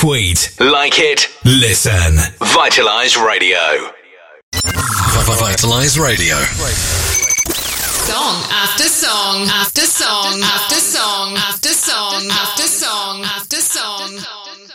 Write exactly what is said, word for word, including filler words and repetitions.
Tweet, like it, listen. Vitalise Radio. Vitalise Radio. Song after song after song after song